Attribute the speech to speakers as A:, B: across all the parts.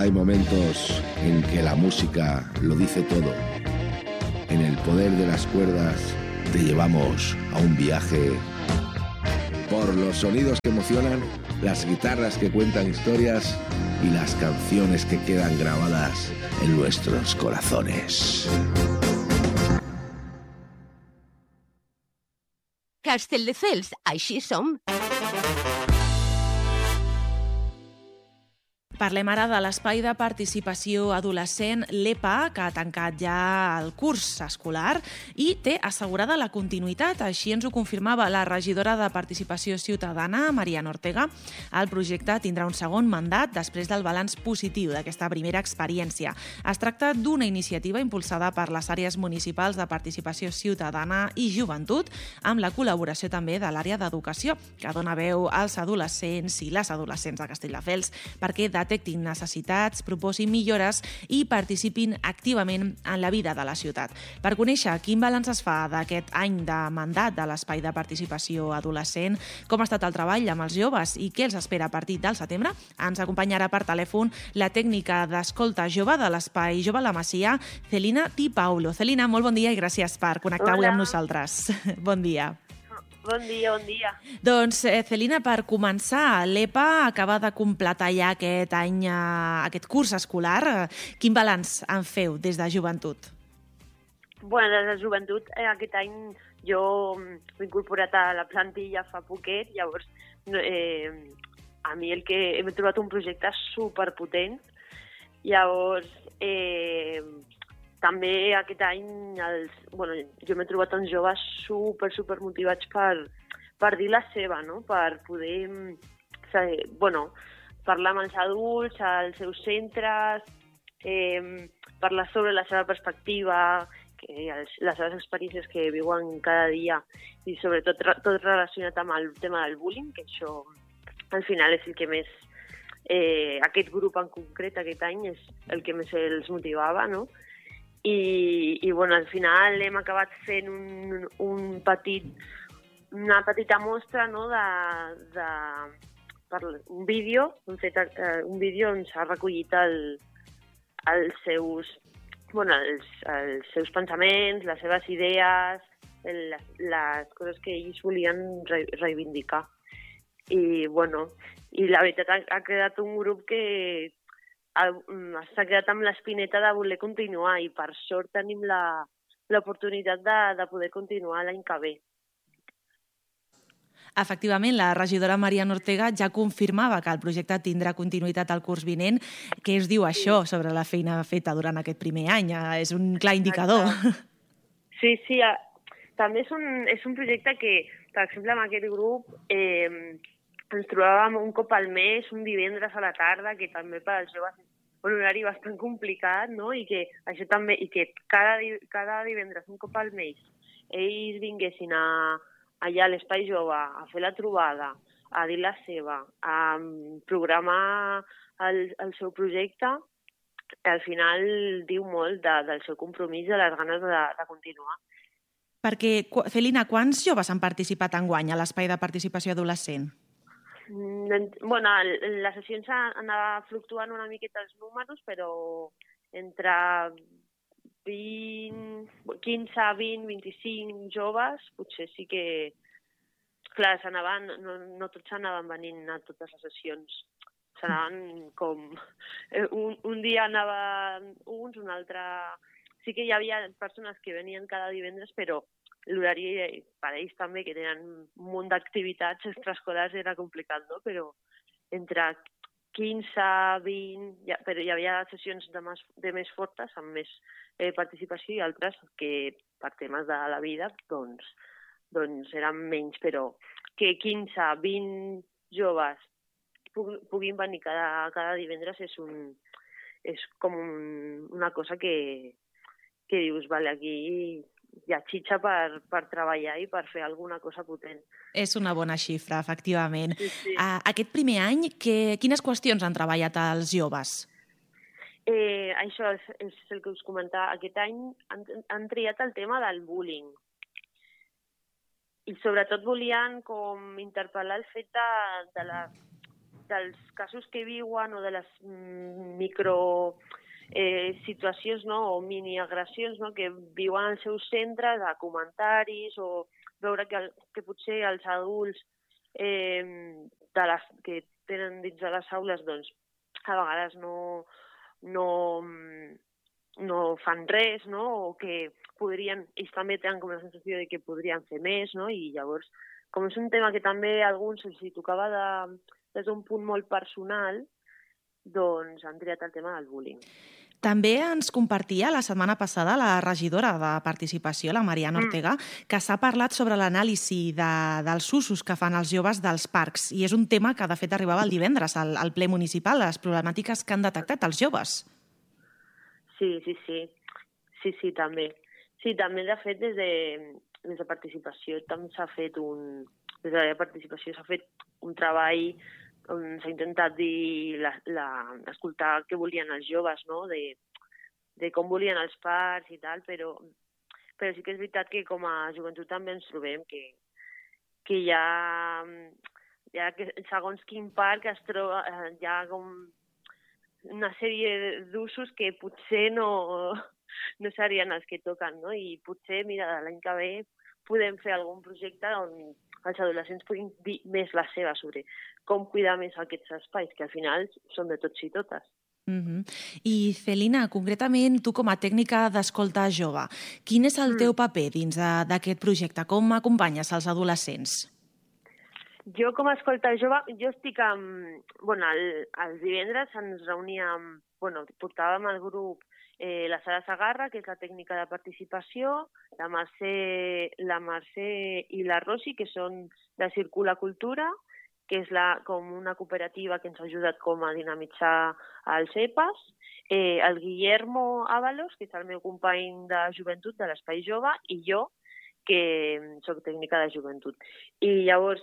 A: Hay momentos en que la música lo dice todo. En el poder de las cuerdas te llevamos a un viaje por los sonidos que emocionan, las guitarras que cuentan historias y las canciones que quedan grabadas en nuestros corazones.
B: Castelldefels, així som.
C: Parlem ara de l'Espai de Participació Adolescent, l'EPA, que ha tancat ja el curs escolar i té assegurada la continuïtat. Així ens ho confirmava la regidora de Participació Ciutadana, Mariana Ortega. El projecte tindrà un segon mandat després del balanç positiu d'aquesta primera experiència. Es tracta d'una iniciativa impulsada per les àrees municipals de Participació Ciutadana i Joventut, amb la col·laboració també de l'àrea d'Educació, que dona veu als adolescents i les adolescents de Castelldefels perquè detectin necessitats, proposin millores i participin activament en la vida de la ciutat. Per conèixer quin balanç es fa d'aquest any de mandat de l'Espai de Participació Adolescent, com ha estat el treball amb els joves i què els espera a partir del setembre, ens acompanyarà per telèfon la tècnica d'escolta jove de l'Espai Jove La Masia, Celina Di Paulo. Celina, molt bon dia i gràcies per connectar avui amb nosaltres. Bon dia.
D: Bon dia, bon dia.
C: Doncs, Celina, per començar, l'EPA acaba de completar ja aquest any, aquest curs escolar. Quin balanç en feu des de Joventut?
D: Bueno, des de Joventut, aquest any jo m'he incorporat a la plantilla fa poquet, llavors a mi hem trobat un projecte superpotent, llavors també aquest any jo m'he trobat uns joves super motivats per dir la seva, no? Per poder parlar amb els adults, als seus centres, parlar sobre la seva perspectiva, les seves experiències que viuen cada dia i sobretot tot relacionat amb el tema del bullying, que això al final és el que més, aquest grup en concret aquest any és el que més els motivava, no? I al final hem acabat fent una petita mostra, no, un vídeo, hem fet un vídeo on s'ha recollit els seus pensaments, les seves idees, les coses que ells volien reivindicar. I la veritat ha quedat un grup que s'ha quedat amb l'espineta de voler continuar i per sort tenim l'oportunitat de poder continuar l'any que ve.
C: Efectivament, la regidora Mariana Ortega ja confirmava que el projecte tindrà continuïtat al curs vinent. Què us diu això sobre la feina feta durant aquest primer any? És un clar indicador.
D: Sí, també és un projecte que, per exemple, amb aquest grup ens trobàvem un cop al mes, un divendres a la tarda, que també per als joves és un horari bastant complicat, no? I que això també, i que cada divendres, un cop al mes, ells vinguessin allà a l'Espai Jove a fer la trobada, a dir la seva, a programar el seu projecte, al final diu molt del seu compromís i de les ganes de continuar.
C: Perquè, Celina, quants joves han participat enguany a l'Espai de Participació Adolescent?
D: Les sessions anava fluctuant una miqueta els números, però entre 15, 20, 25 joves, potser sí que... Clar, no tots s'anaven venint a totes les sessions. S'anaven com... Un dia anaven uns, un altre... Sí que hi havia persones que venien cada divendres, però l'horari per ells també, que tenen un munt d'activitats extraescolars, era complicat, no? Però entre 15, 20... Però hi havia sessions de més fortes, amb més participació, i altres que per temes de la vida doncs eren menys, però que 15, 20 joves puguin venir cada divendres és com una cosa que dius, vale, aquí hi ha xitxa per treballar i per fer alguna cosa potent.
C: És una bona xifra, efectivament.
D: Sí.
C: Aquest primer any, quines qüestions han treballat els joves?
D: Això és el que us comentava. Aquest any han triat el tema del bullying. I sobretot volien com interpel·lar el fet dels casos que viuen o de les micro situacions, no? O miniagressions, no? Que viuen als seus centres, a comentaris, o veure que potser els adults que tenen dins de les aules, doncs, a vegades no fan res, no? O que podrien, ells també tenen com la sensació de que podrien fer més, no? I llavors, com és un tema que també a alguns els tocava des d'un punt molt personal, doncs han triat el tema del bullying.
C: També ens compartia la setmana passada la regidora de Participació, la Mariana Ortega, que s'ha parlat sobre l'anàlisi dels usos que fan els joves dels parcs. I és un tema que, de fet, arribava el divendres al ple municipal, les problemàtiques que han detectat els joves.
D: Sí, també. Sí, també, de fet, des de Participació també s'ha fet des de la Participació s'ha fet un treball on s'ha intentat dir, escoltar què volien els joves, no? De com volien els parcs i tal, però sí que és veritat que com a joventut també ens trobem que hi ha segons quin parc es troba, hi ha com una sèrie d'usos que potser no serien els que toquen, no? I potser, mira, l'any que ve podem fer algun projecte on els adolescents puguin dir més la seva sobre com cuidar més aquests espais, que al final són de tots i totes.
C: I, Celina, concretament, tu com a tècnica d'escolta jove, quin és el teu paper dins d'aquest projecte? Com acompanyes els adolescents?
D: Jo, com a escolta jove, jo estic amb... els divendres ens reuníem... portàvem al grup la Sara Sagarra, que és la tècnica de participació, la Mercè i la Rosi, que són de Circula Cultura, que és com una cooperativa que ens ha ajudat com a dinamitzar els EPAs, el Guillermo Ábalos, que és el meu company de joventut de l'Espai Jove, i jo, que soc tècnica de joventut. I llavors,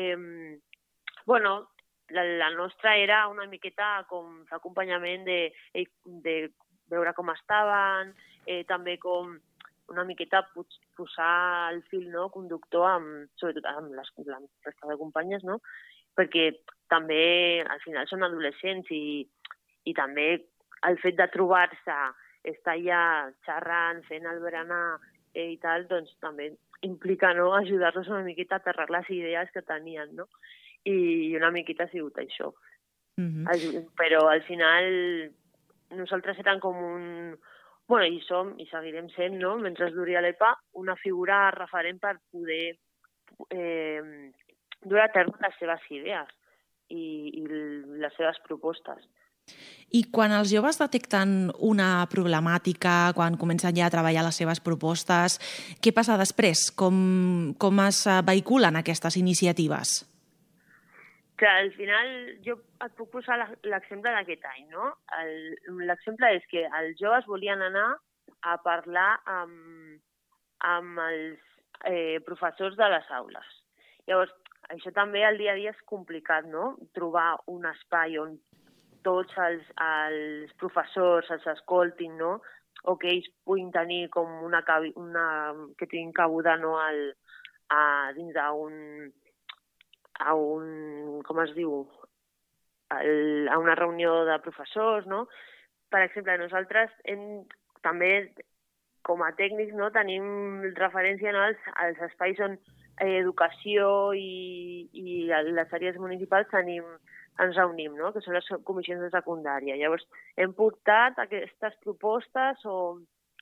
D: la nostra era una miqueta com l'acompanyament de veure com estaven, també com una miqueta posar el fil conductor, sobretot amb la resta de companyes, no? Perquè també al final són adolescents i també el fet de trobar-se, estar allà xerrant, fent el berenar i tal, doncs també implica ajudar-los una miqueta a aterrar les idees que tenien, no? I una miqueta ha sigut això. Però al final nosaltres érem com i som, i seguirem sent, no? Mentre duri l'EPA, una figura referent per poder dur a terme les seves idees i les seves propostes.
C: I quan els joves detecten una problemàtica, quan comencen ja a treballar les seves propostes, què passa després? Com es vehiculen aquestes iniciatives?
D: Que al final jo et puc posar l'exemple d'aquest any, no? L'exemple és que els joves volien anar a parlar amb els professors de les aules. Llavors, això també al dia a dia és complicat, no? Trobar un espai on tots els professors els escoltin, no? O que ells puguin tenir com que tinguin cabuda dins com es diu, a una reunió de professors, no? Per exemple, nosaltres també, com a tècnics, no, tenim referència als espais on educació i les àrees municipals ens reunim, no? Que són les comissions de secundària. Llavors, hem portat aquestes propostes o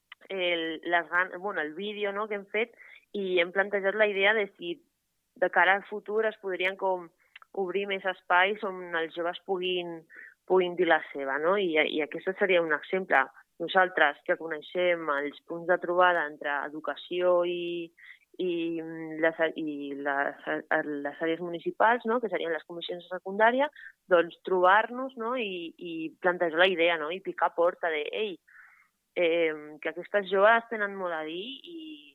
D: el vídeo, no, que hem fet i hem plantejat la idea de si de cara al futur es podrien com obrir més espais on els joves puguin dir la seva, no? I aquest seria un exemple. Nosaltres, que coneixem els punts de trobada entre educació i les àrees municipals, no? Que serien les comissions de secundària, doncs trobar-nos, no? I plantejar la idea, no? I picar porta de, que aquestes joves tenen molt a dir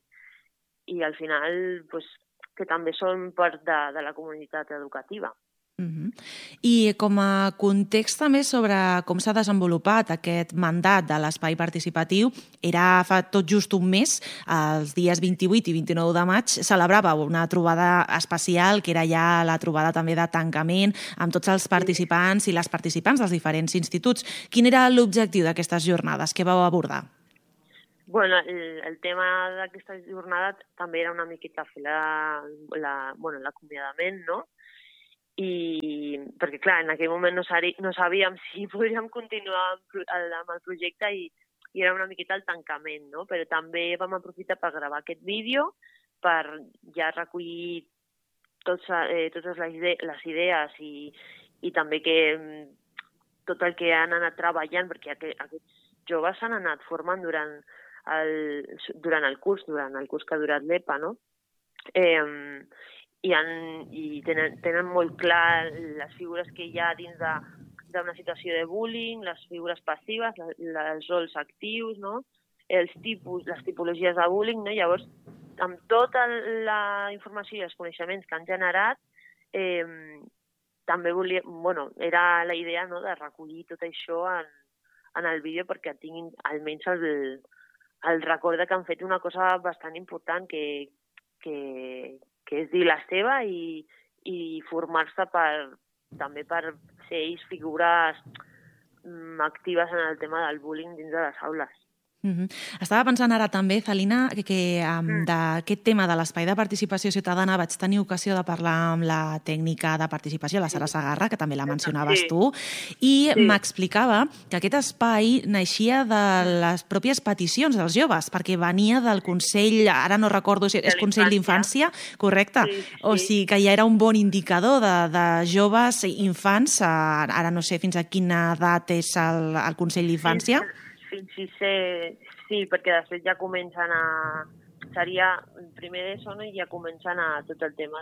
D: i al final, pues, que també són part de la comunitat educativa.
C: I com a context també sobre com s'ha desenvolupat aquest mandat de l'espai participatiu, era fa tot just un mes, els dies 28 i 29 de maig, celebrava una trobada especial, que era ja la trobada també de tancament, amb tots els participants i les participants dels diferents instituts. Quin era l'objectiu d'aquestes jornades? Què vau abordar?
D: Bueno, el tema d'aquesta jornada també era una miqueta fer l'acomiadament, no? Perquè, clar, en aquell moment no sabíem si podríem continuar amb el projecte i era una miqueta el tancament, no? Però també vam aprofitar per gravar aquest vídeo, per ja recollir totes les idees i també que tot el que han anat treballant, perquè aquests joves s'han anat formant durant el curs que ha durat l'EPA, no? I tenen molt clar les figures que hi ha dins d'una situació de bullying, les figures passives, els rols actius, no? Les tipologies de bullying, no? Llavors, amb tota la informació i els coneixements que han generat, també era la idea, no?, de recollir tot això en el vídeo perquè tinguin almenys el record que han fet una cosa bastant important que és dir la seva i formar-se també per ser ells figures actives en el tema del bullying dins de les aules.
C: Estava pensant ara també, Celina, que d'aquest tema de l'espai de participació ciutadana vaig tenir ocasió de parlar amb la tècnica de participació, la Sara Sagarra, que també la mencionaves tu, i m'explicava que aquest espai naixia de les pròpies peticions dels joves, perquè venia del Consell, ara no recordo si és Consell d'Infància, correcte? O sigui que ja era un bon indicador de joves infants, ara no sé fins a quina edat és el Consell d'Infància. Sí, perquè després ja comencen seria el primer d'ESO i ja comencen tot el tema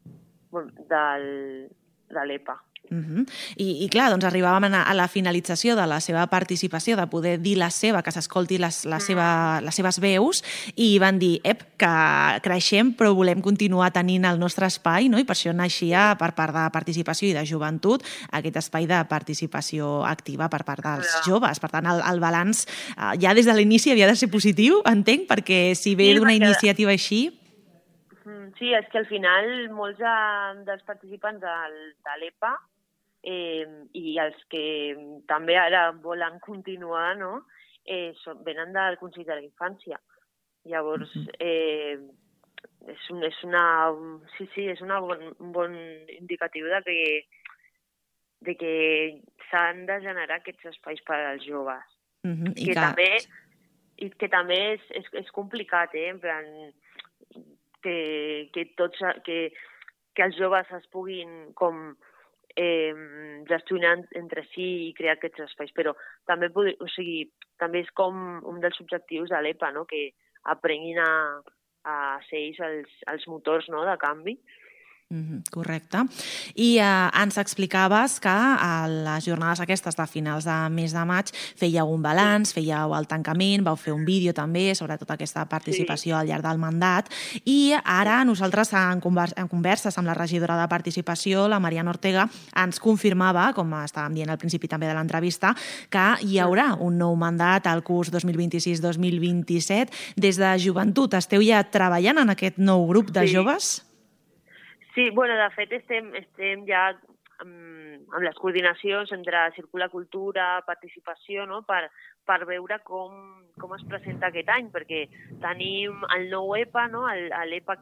C: de l'EPA. I clar, doncs arribàvem a la finalització de la seva participació, de poder dir la seva, que s'escolti les seves veus, i van dir, que creixem però volem continuar tenint el nostre espai, no? I per això naixia per part de participació i de joventut aquest espai de participació activa per part dels joves. Per tant, el balanç ja des de l'inici havia de ser positiu, entenc, perquè si ve d'una iniciativa així...
D: Sí, és que al final molts dels participants de l'EPA i els que també ara volen continuar, no? Venen del Consell de la Infància. Llavors, és un bon indicatiu de que s'han de generar aquests espais per als joves. Que també és complicat, en plan, que els joves es puguin com gestionar entre si i crear aquests espais, però també és com un dels objectius de l'EPA, no?, que aprenguin a ser ells els motors, no?, de canvi.
C: Correcte. I ens explicaves que a les jornades aquestes de finals de mes de maig fèieu un balanç, fèieu el tancament, vau fer un vídeo també sobre tota aquesta participació al llarg del mandat, i ara nosaltres en converses amb la regidora de Participació, la Mariana Ortega, ens confirmava, com estàvem dient al principi també de l'entrevista, que hi haurà un nou mandat al curs 2026-2027. Des de Joventut esteu ja treballant en aquest nou grup de joves?
D: Sí, de fet estem ja amb les coordinacions entre Circula Cultura, Participació, no?, per veure com es presenta aquest any, perquè tenim el nou EPA, no?, l'EPA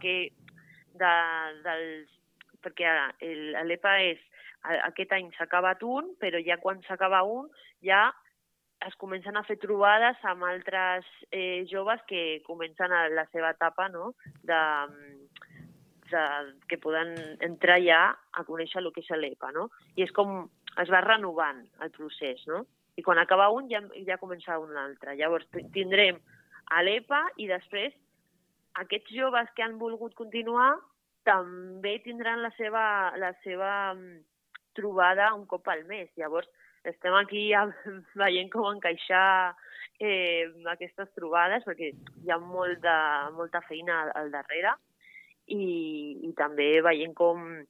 D: perquè l'EPA aquest any s'ha acabat un, però ja quan s'acaba un ja es comencen a fer trobades amb altres joves que comencen la seva etapa, no?, que poden entrar ja a conèixer el que és l'EPA, no? I és com es va renovant el procés, no? I quan acaba un ja comença un altre. Llavors tindrem a l'EPA i després aquests joves que han volgut continuar també tindran la seva trobada un cop al mes. Llavors estem aquí veient com encaixar aquestes trobades perquè hi ha molta feina al darrere. I també veient com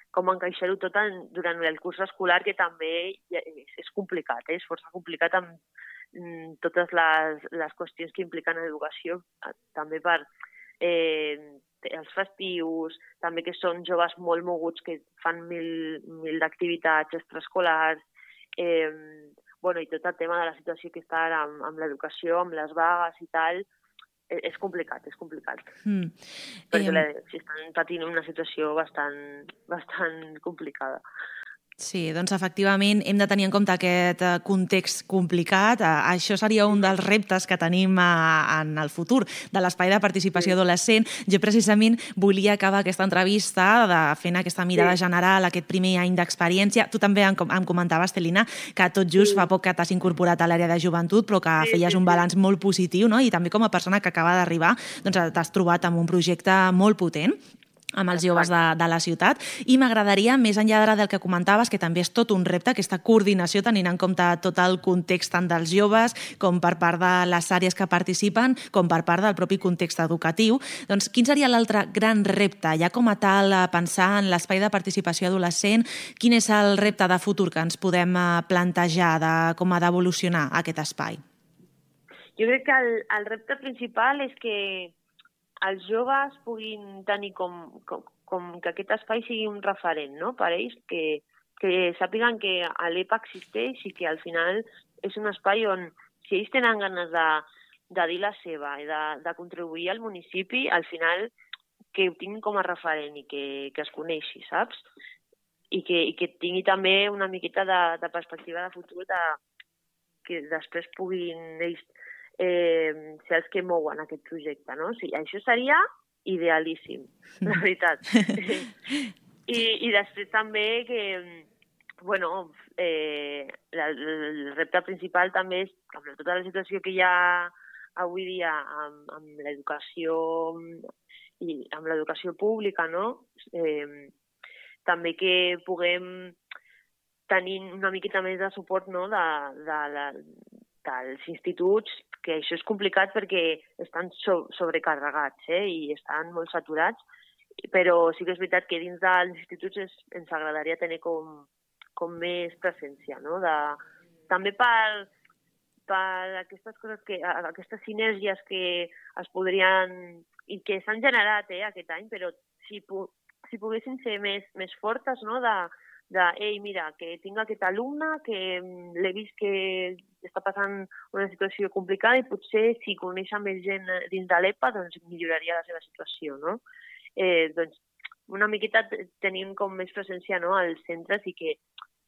D: com encaixar-ho tot durant el curs escolar, que també és complicat, és força complicat amb totes les qüestions que impliquen educació, també per els festius, també que són joves molt moguts que fan mil d'activitats extraescolars, i tot el tema de la situació que està ara amb l'educació, amb les vagues i tal, és complicat. Perquè estan patint una situació bastant complicada.
C: Sí, doncs efectivament hem de tenir en compte aquest context complicat. Això seria un dels reptes que tenim en el futur de l'Espai de Participació Adolescent. Jo precisament volia acabar aquesta entrevista fent aquesta mirada general, aquest primer any d'experiència. Tu també em comentaves, Celina, que tot just fa poc que t'has incorporat a l'àrea de joventut, però que feies un balanç molt positiu, no? I també com a persona que acaba d'arribar, doncs t'has trobat amb un projecte molt potent amb els joves de la ciutat, i m'agradaria, més enllà del que comentaves, que també és tot un repte, aquesta coordinació, tenint en compte tot el context tant dels joves com per part de les àrees que participen, com per part del propi context educatiu. Doncs quin seria l'altre gran repte? Ja com a tal, pensar en l'Espai de Participació Adolescent, quin és el repte de futur que ens podem plantejar de com ha d'evolucionar aquest espai?
D: Jo crec que el repte principal és que els joves puguin tenir com que aquest espai sigui un referent, no?, per ells, que sàpiguen que l'EPA existeix i que al final és un espai on, si ells tenen ganes de dir la seva i de contribuir al municipi, al final que ho tinguin com a referent i que es coneixi, saps? I que tingui també una miqueta de perspectiva de futur, que després puguin ells ser els que mouen aquest projecte, no? O sigui, això seria idealíssim, la veritat. I després també que, el repte principal també és, amb tota la situació que hi ha avui dia amb l'educació i amb l'educació pública, no? També que puguem tenir una miqueta més de suport, no?, dels instituts, que això és complicat perquè estan sobrecarregats i estan molt saturats, però sí que és veritat que dins dels instituts ens agradaria tenir com més presència, no? També per aquestes coses, aquestes sinergies que es podrien i que s'han generat aquest any, però si poguessin ser més fortes, no?, ei, mira, que tinc aquest alumne que l'he vist que està passant una situació complicada i potser si coneix més gent dins de l'EPA doncs milloraria la seva situació, no? Doncs una miqueta tenim com més presència, no?, als centres i que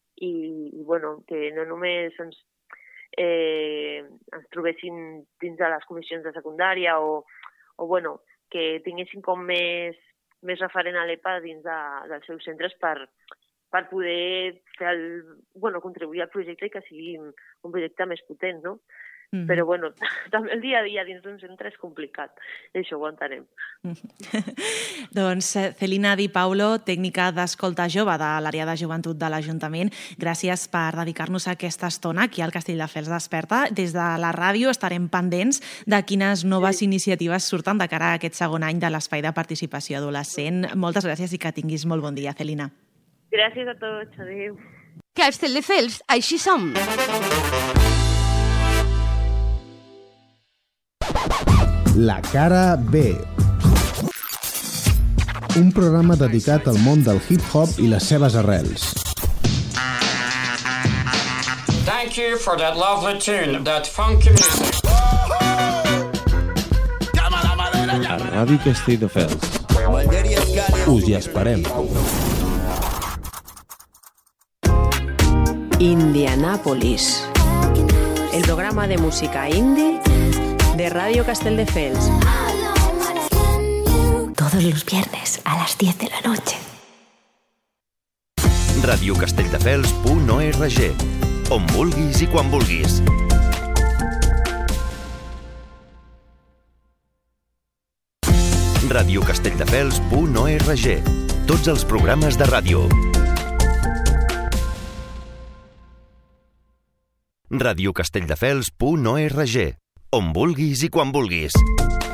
D: no només ens trobessin dins de les comissions de secundària o que tinguessin com més referent a l'EPA dins dels seus centres per poder contribuir al projecte i que sigui un projecte més potent, no? Però, també el dia a dia dins d'un centre és complicat. I això ho entenem.
C: Doncs Celina Di Paulo, tècnica d'escolta jove de l'àrea de joventut de l'Ajuntament, gràcies per dedicar-nos aquesta estona aquí al Castelldefels Desperta. Des de la ràdio estarem pendents de quines noves iniciatives surten de cara a aquest segon any de l'Espai de Participació Adolescent. Moltes gràcies i que tinguis molt bon dia, Celina.
D: Gràcies a tots, adéu.
B: Castelldefels, així som.
E: La cara B. Un programa dedicat al món del hip-hop i les seves arrels.
F: Thank you for that lovely tune, that funky music.
G: A Ràdio Castelldefels. Us hi esperem.
H: Indianápolis, el programa de música indie de Radio Castelldefels. Todos los viernes a las 10 de la noche.
I: radiocastelldefels.org, on vulguis i quan vulguis. radiocastelldefels.org, tots els programes de ràdio. radiocastelldefels.org, on vulguis i quan vulguis.